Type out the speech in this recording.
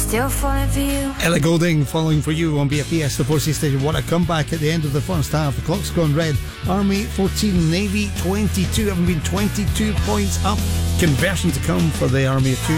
still falling for you. Ella Golding, Falling for You on BFBS, the 4C station. What a comeback at the end of the first half. The clock's gone red. Army 14, Navy 22, having been 22 points up. Conversion to come for the Army of 2.